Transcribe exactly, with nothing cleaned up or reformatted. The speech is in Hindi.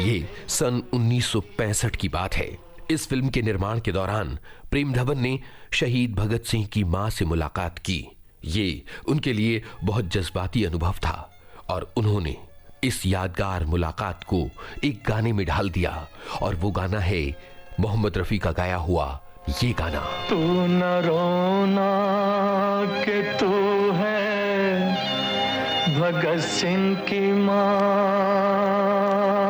ये सन उन्नीस सौ पैंसठ की बात है। इस फिल्म के निर्माण के दौरान प्रेम धवन ने शहीद भगत सिंह की मां से मुलाकात की। ये उनके लिए बहुत जज्बाती अनुभव था और उन्होंने इस यादगार मुलाकात को एक गाने में ढाल दिया और वो गाना है मोहम्मद रफी का गाया हुआ ये गाना। तू न रोना कि तू है भगत सिंह की मां,